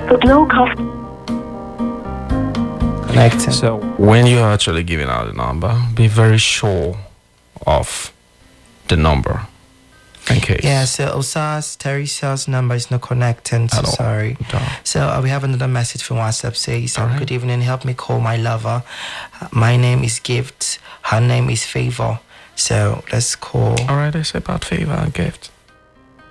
but low cost. Connecting. So when you're actually giving out the number, be very sure of the number in case. Yeah, so Osa's Teresa's number is not connecting, so At all. sorry. At all. So we have another message from WhatsApp says, All right. good evening, help me call my lover. My name is Gift, her name is Favor. So let's call. All right, I say about favor and gift.